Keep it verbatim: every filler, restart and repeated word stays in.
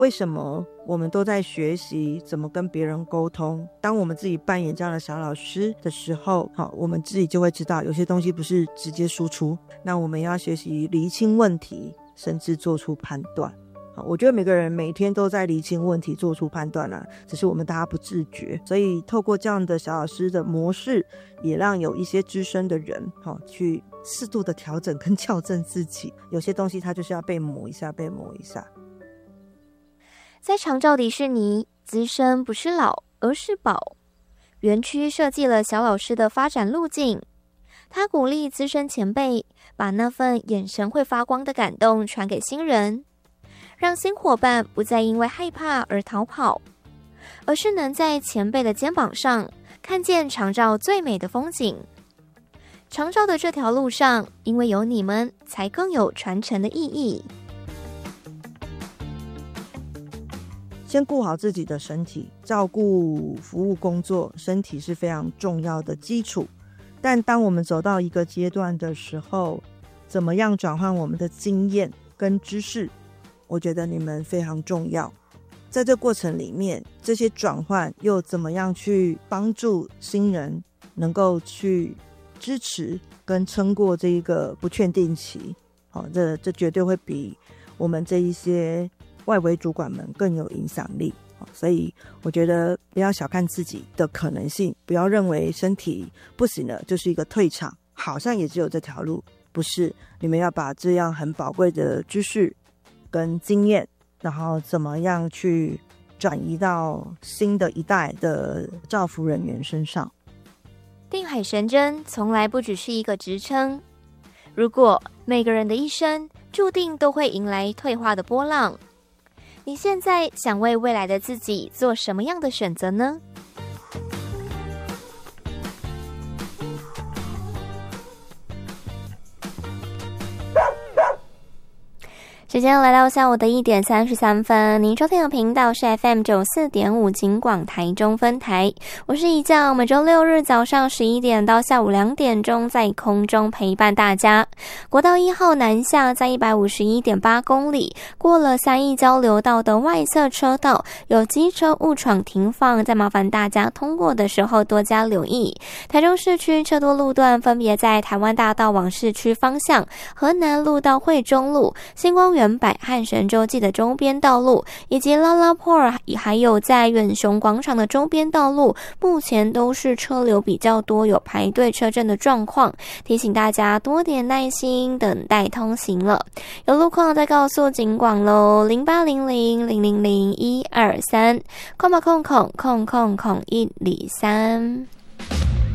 为什么我们都在学习怎么跟别人沟通？当我们自己扮演这样的小老师的时候，好，我们自己就会知道有些东西不是直接输出，那我们要学习厘清问题，甚至做出判断。我觉得每个人每天都在厘清问题，做出判断啦，只是我们大家不自觉。所以透过这样的小老师的模式，也让有一些资深的人去适度的调整跟校正自己，有些东西它就是要被磨一下被磨一下。 在长照迪士尼，资深不是老而是宝。园区设计了小老师的发展路径，他鼓励资深前辈把那份眼神会发光的感动传给新人，让新伙伴不再因为害怕而逃跑，而是能在前辈的肩膀上看见长照最美的风景。长照的这条路上，因为有你们，才更有传承的意义。 先顾好自己的身体，照顾服务工作，身体是非常重要的基础。但当我们走到一个阶段的时候，怎么样转换我们的经验跟知识，我觉得你们非常重要。在这过程里面，这些转换又怎么样去帮助新人能够去支持跟撑过这一个不确定期，好，这这绝对会比我们这一些外围主管们更有影响力。所以我觉得不要小看自己的可能性，不要认为身体不行了就是一个退场，好像也只有这条路，不是。你们要把这样很宝贵的知识跟经验，然后怎么样去转移到新的一代的照服人员身上。 定海神针从来不只是一个职称，如果每个人的一生注定都会迎来退化的波浪，你现在想为未来的自己做什么样的选择呢？时间来到下午的一点三十三分，您收听的频道是 F M 九四点五警广台中分台，我是怡酱，每周六日早上十一点到下午两点钟在空中陪伴大家。国道一号南下，在一百五十一点八公里，过了三义交流道的外侧车道，有机车误闯停放，在麻烦大家通过的时候多加留意。台中市区车多路段分别在台湾大道往市区方向、河南路到惠中路、星光园百和神州记的周边道路，以及拉拉坡尔还有在远雄广场的周边道路，目前都是车流比较多，有排队车阵的状况，提醒大家多点耐心等待通行了。有路况再告诉警广咯，零八零零零零零一二三，空吧空空空空空一里三。